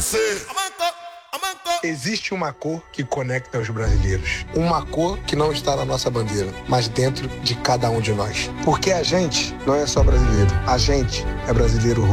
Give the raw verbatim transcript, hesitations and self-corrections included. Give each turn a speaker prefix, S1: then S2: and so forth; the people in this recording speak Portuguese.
S1: você.
S2: Existe uma cor que conecta os brasileiros. Uma cor que não está na nossa bandeira, mas dentro de cada um de nós. Porque a gente não é só brasileiro. A gente é brasileiro